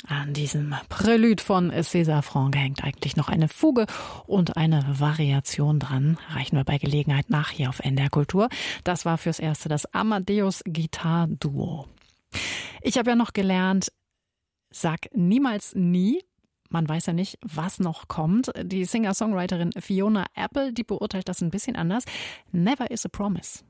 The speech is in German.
An diesem Prälude von César Franck hängt eigentlich noch eine Fuge und eine Variation dran. Reichen wir bei Gelegenheit nach hier auf NDR Kultur. Das war fürs Erste das Amadeus Guitar Duo. Ich habe ja noch gelernt, sag niemals nie. Man weiß ja nicht, was noch kommt. Die Singer-Songwriterin Fiona Apple, die beurteilt das ein bisschen anders. Never is a promise.